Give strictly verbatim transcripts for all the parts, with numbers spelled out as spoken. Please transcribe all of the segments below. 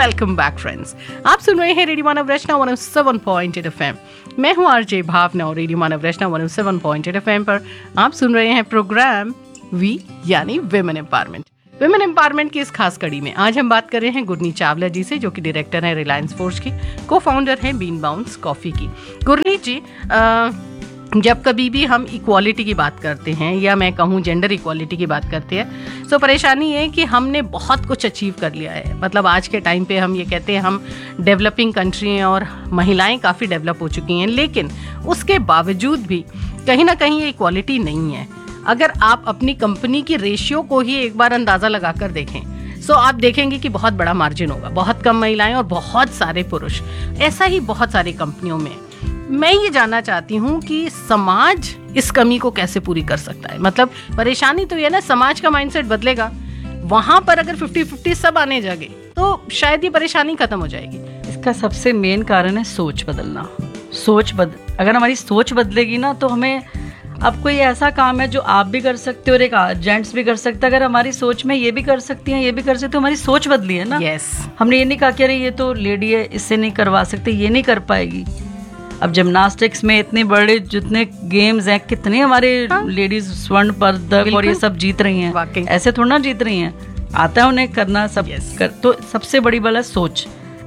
Welcome back friends. आप सुन रहे हैं रेडियो मानव रचना one O seven point eight FM. मैं हूं आरजे भावना और रेडियो मानव रचना one O seven point eight FM पर आप सुन रहे हैं प्रोग्राम वी यानी विमेन एम्पावरमेंट। विमेन एम्पावरमेंट की इस खास कड़ी में आज हम बात कर रहे हैं गुरनीत चावला जी से, जो कि डायरेक्टर हैं रिलायंस फॉर्ज की, को फाउंडर हैं बीन बाउंस कॉफी की। गुरनीत जी, आ, जब कभी भी हम इक्वालिटी की बात करते हैं या मैं कहूँ जेंडर इक्वालिटी की बात करते हैं, तो परेशानी है कि हमने बहुत कुछ अचीव कर लिया है। मतलब आज के टाइम पे हम ये कहते हैं हम डेवलपिंग कंट्री हैं और महिलाएं काफ़ी डेवलप हो चुकी हैं, लेकिन उसके बावजूद भी कहीं ना कहीं ये इक्वालिटी नहीं है। अगर आप अपनी कंपनी की रेशियो को ही एक बार अंदाज़ा लगा कर देखें तो आप देखेंगे कि बहुत बड़ा मार्जिन होगा, बहुत कम महिलाएं और बहुत सारे पुरुष। ऐसा ही बहुत सारी कंपनियों में। मैं ये जानना चाहती हूँ कि समाज इस कमी को कैसे पूरी कर सकता है। मतलब परेशानी तो ये ना, समाज का माइंडसेट बदलेगा, वहां पर अगर फिफ्टी फिफ्टी सब आने जागे तो शायद ये परेशानी खत्म हो जाएगी। इसका सबसे मेन कारण है सोच बदलना। सोच बद अगर हमारी सोच बदलेगी ना, तो हमें अब कोई ऐसा काम है जो आप भी कर सकते हो और एक जेंट्स भी कर सकता है। अगर हमारी सोच में ये भी कर सकती हैं, ये भी कर सकते हो, हमारी सोच बदली है ना। yes. हमने ये नहीं कहा कि अरे ये तो लेडी है, इससे नहीं करवा सकते, ये नहीं कर पाएगी। अब जिम्नास्टिक्स में इतने बड़े जितने गेम्स हैं, कितने हमारे हाँ? लेडीज स्वर्ण पदक और ये सब जीत रही हैं। ऐसे थोड़ा ना जीत रही हैं, आता है उन्हें करना सब। yes. कर, तो सबसे बड़ी बात है सोच।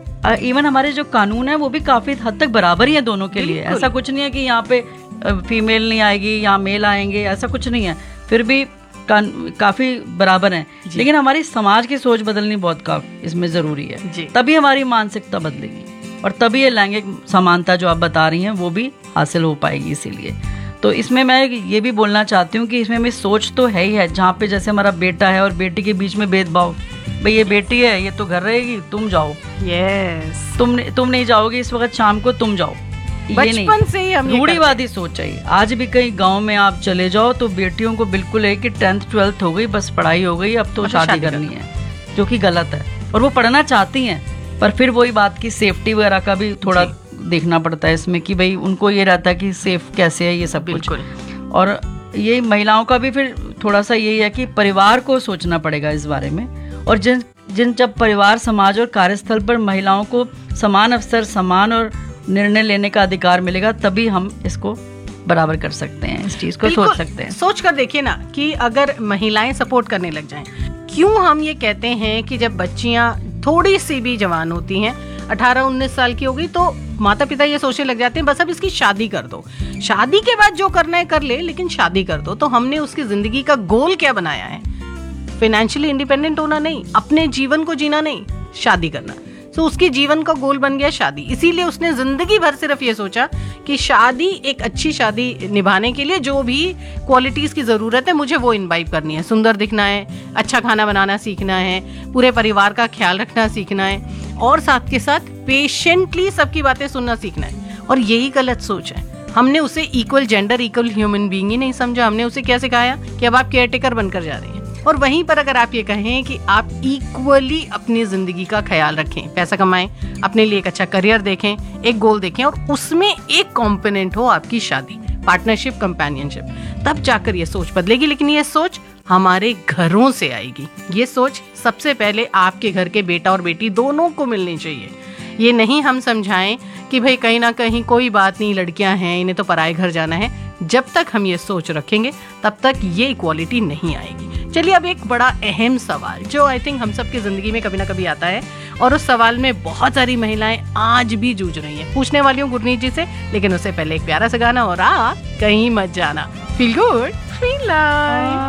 इवन हमारे जो कानून है वो भी काफी हद तक बराबर ही है दोनों के लिए। ऐसा कुछ नहीं है कि यहाँ पे फीमेल नहीं आएगी, यहाँ मेल आएंगे, ऐसा कुछ नहीं है। फिर भी का, काफी बराबर हैं। लेकिन हमारी समाज की सोच बदलनी बहुत का इसमें जरूरी है, तभी हमारी मानसिकता बदलेगी और तभी ये लैंगिक समानता जो आप बता रही हैं वो भी हासिल हो पाएगी। इसीलिए तो इसमें मैं ये भी बोलना चाहती हूँ कि इसमें मेरी सोच तो है ही है। जहाँ पे जैसे हमारा बेटा है और बेटी के बीच में भेदभाव, भाई ये बेटी है, ये तो घर रहेगी, तुम जाओ। Yes yes. तुम तुम नहीं जाओगे इस वक्त शाम को, तुम जाओ। बचपन से ही हम रूढ़िवादी सोच चाहिए। आज भी कहीं गांव में आप चले जाओ तो बेटियों को बिल्कुल है कि टेंथ ट्वेल्थ हो गई, बस पढ़ाई हो गई, अब तो शादी, शादी करनी है, जो कि गलत है। और वो पढ़ना चाहती हैं, पर फिर वही बात की सेफ्टी वगैरह का भी थोड़ा देखना पड़ता है इसमें, कि भाई उनको ये रहता है कि सेफ कैसे है ये सब कुछ। और ये महिलाओं का भी फिर थोड़ा सा यही है कि परिवार को सोचना पड़ेगा इस बारे में। और जिन जिन जब परिवार, समाज और कार्यस्थल पर महिलाओं को समान अवसर, समान और निर्णय लेने का अधिकार मिलेगा, तभी हम इसको बराबर कर सकते हैं, इस चीज को सोच सकते हैं। सोच कर देखिए ना कि अगर महिलाएं सपोर्ट करने लग जाएं, क्यों हम ये कहते हैं कि जब बच्चियां थोड़ी सी भी जवान होती हैं, अठारह उन्नीस साल की हो गई, तो माता पिता ये सोचने लग जाते हैं बस अब इसकी शादी कर दो, शादी के बाद जो करना है कर ले, लेकिन शादी कर दो। तो हमने उसकी जिंदगी का गोल क्या बनाया है? फाइनेंशियली इंडिपेंडेंट होना नहीं, अपने जीवन को जीना नहीं, शादी करना। तो उसके जीवन का गोल बन गया शादी। इसीलिए उसने जिंदगी भर सिर्फ ये सोचा कि शादी, एक अच्छी शादी निभाने के लिए जो भी क्वालिटीज की जरूरत है मुझे वो इनवाइव करनी है। सुंदर दिखना है, अच्छा खाना बनाना सीखना है, पूरे परिवार का ख्याल रखना सीखना है और साथ के साथ पेशेंटली सबकी बातें सुनना सीखना है। और यही गलत सोच है। हमने उसे equal gender, equal human being ही नहीं समझा। हमने उसे क्या सिखाया कि अब आप केयर टेकर बनकर जा रही हैं। और वहीं पर अगर आप ये कहें कि आप इक्वली अपनी जिंदगी का ख्याल रखें, पैसा कमाएं, अपने लिए एक अच्छा करियर देखें, एक गोल देखें और उसमें एक कंपोनेंट हो आपकी शादी, पार्टनरशिप, कंपेनियनशिप, तब जाकर ये सोच बदलेगी। लेकिन ये सोच हमारे घरों से आएगी। ये सोच सबसे पहले आपके घर के बेटा और बेटी दोनों को मिलनी चाहिए। ये नहीं हम समझाएं कि भाई कहीं ना कहीं कोई बात नहीं, लड़कियां हैं, इन्हें तो पराए घर जाना है। जब तक हम ये सोच रखेंगे तब तक ये इक्वालिटी नहीं आएगी। चलिए अब एक बड़ा अहम सवाल जो आई थिंक हम सब की जिंदगी में कभी ना कभी आता है, और उस सवाल में बहुत सारी महिलाएं आज भी जूझ रही हैं। पूछने वाली हूँ गुरनीत जी से, लेकिन उससे पहले एक प्यारा सा गाना और आप कहीं मत जाना। Feel good, feel like.